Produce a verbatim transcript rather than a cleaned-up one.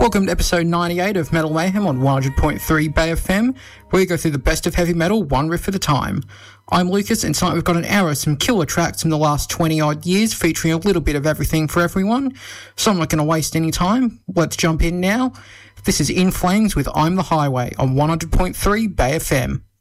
Welcome to episode ninety-eight of Metal Mayhem on one hundred point three Bay F M, where we go through the best of heavy metal, one riff at a time. I'm Lucas, and tonight we've got an hour of some killer tracks from the last twenty-odd years, featuring a little bit of everything for everyone. So I'm not going to waste any time. Let's jump in now. This is In Flames with I'm the Highway on one hundred point three Bay F M.